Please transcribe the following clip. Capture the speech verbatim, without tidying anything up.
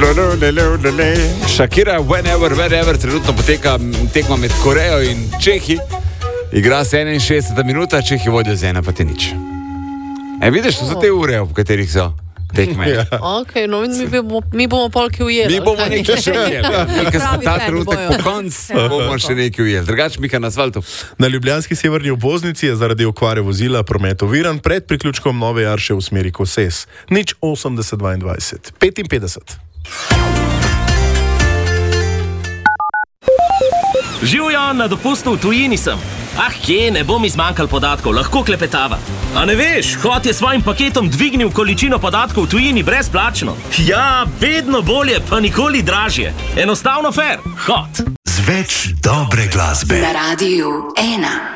Shakira, whenever, wherever, trenutno poteka tekma med Korejo in Čehi. Igra se enainšestdeseta minuta, Čehi vodijo z ena pa te nič. E, vidiš, to so te ure, v katerih so tekme. Ja. Ok, no mi bomo, mi bomo polki ujeli. Mi bomo nekaj še ujeli. Nekaj smo ta trenutek po koncu, bomo še nekaj ujeli. Drugač, Mika na asfaltu. Na ljubljanski severni obvoznici je zaradi okvare vozila promet oviran pred priključkom Nove Jarše v smeri Koses. Nič osemdeset dvaindvajset. petinpetdeset. Živjo, na dopustu v tujini sem. Ah, kje, ne bom izmanjkal podatkov, lahko klepetava. A ne veš, Hot je svojim paketom dvignil količino podatkov v tujini brezplačno. Ja, vedno bolje, pa nikoli dražje. Enostavno fair, Hot. Z več dobre glasbe. Na Radiu ena.